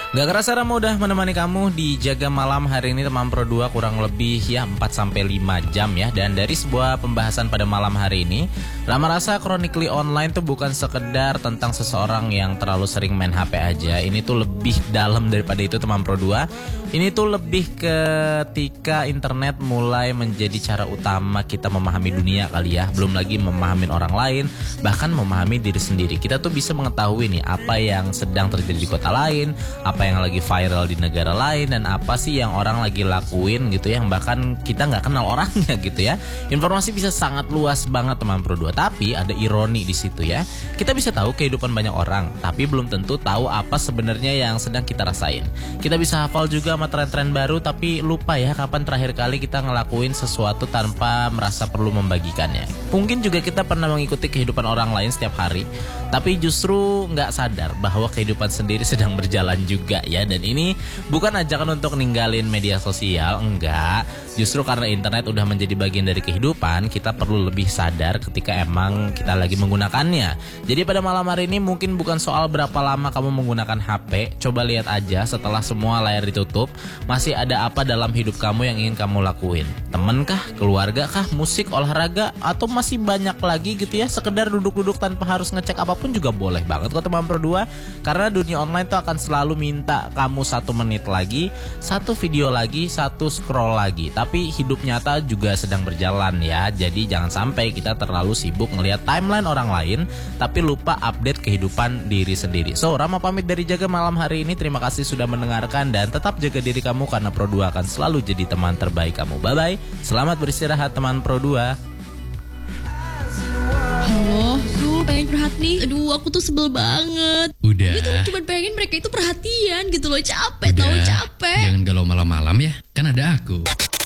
Gak kerasa Rama udah menemani kamu di Jaga Malam hari ini teman Pro 2 kurang lebih ya 4-5 jam ya. Dan dari sebuah pembahasan pada malam hari ini, Rama rasa Chronically Online tuh bukan sekedar tentang seseorang yang terlalu sering main HP aja. Ini tuh lebih dalam daripada itu teman Pro 2. Ini tuh lebih ketika internet mulai menjadi cara utama kita memahami dunia kali ya. Belum lagi memahami orang lain, bahkan memahami diri sendiri. Kita tuh bisa mengetahui nih apa yang sedang terjadi di kota lain, apa yang lagi viral di negara lain, dan apa sih yang orang lagi lakuin gitu ya, yang bahkan kita nggak kenal orangnya gitu ya. Informasi bisa sangat luas banget teman Pro 2. Tapi ada ironi di situ ya. Kita bisa tahu kehidupan banyak orang, tapi belum tentu tahu apa sebenarnya yang sedang kita rasain. Kita bisa hafal juga sama tren-tren baru, tapi lupa ya kapan terakhir kali kita ngelakuin sesuatu tanpa merasa perlu membagikannya. Mungkin juga kita pernah mengikuti kehidupan orang lain setiap hari, tapi justru nggak sadar bahwa kehidupan sendiri sedang berjalan juga ya. Dan ini bukan ajakan untuk ninggalin media sosial, enggak. Justru karena internet udah menjadi bagian dari kehidupan, kita perlu lebih sadar ketika emang kita lagi menggunakannya. Jadi pada malam hari ini mungkin bukan soal berapa lama kamu menggunakan HP. Coba lihat aja setelah semua layar ditutup, masih ada apa dalam hidup kamu yang ingin kamu lakuin? Temen kah? Keluarga kah? Musik, olahraga? Atau masih banyak lagi gitu ya, sekedar duduk-duduk tanpa harus ngecek apapun juga boleh banget kok teman Pro 2. Karena dunia online tuh akan selalu minta kamu 1 menit lagi, 1 video lagi, 1 scroll lagi. Tapi hidup nyata juga sedang berjalan ya. Jadi jangan sampai kita terlalu sibuk ngelihat timeline orang lain, tapi lupa update kehidupan diri sendiri. So, Rama pamit dari Jaga Malam hari ini. Terima kasih sudah mendengarkan dan tetap jaga diri kamu karena Pro 2 akan selalu jadi teman terbaik kamu. Bye-bye. Selamat beristirahat teman Pro 2. Halo, tuh pengen curhat nih. Aduh, aku tuh sebel banget. Udah. Gue tuh cuma pengen mereka itu perhatian gitu loh. Capek, tahu capek. Jangan galau malam-malam ya. Kan ada aku.